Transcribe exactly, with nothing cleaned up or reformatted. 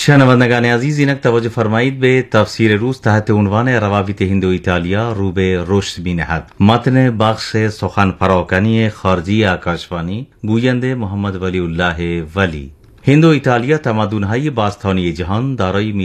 شنوندگان عزیز، اینک توجه فرمایید به تفسیر روز تحت عنوان روابط هند و ایتالیا رو به رشد می نهد. متن بخش سخن پراکنی خارجی آکاشوانی، گوینده محمد ولی الله ولی. هند و ایتالیا تمدن‌های باستانی جهان دارای